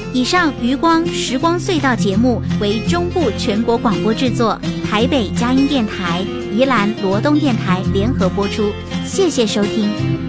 以上余光时光隧道节目为中部全国广播制作，台北佳音电台、宜兰罗东电台联合播出，谢谢收听。